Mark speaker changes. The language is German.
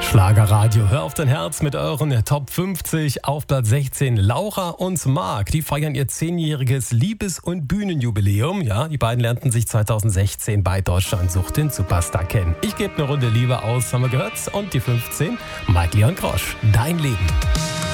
Speaker 1: Schlagerradio, hör auf dein Herz mit euren Top 50. Auf Platz 16 Laura und Marc. Die feiern ihr 10-jähriges Liebes- und Bühnenjubiläum. Ja, die beiden lernten sich 2016 bei Deutschland sucht den Superstar kennen. Ich gebe eine Runde Liebe aus, haben wir gehört. Und die 15, Mike Leon Grosch, Dein Leben.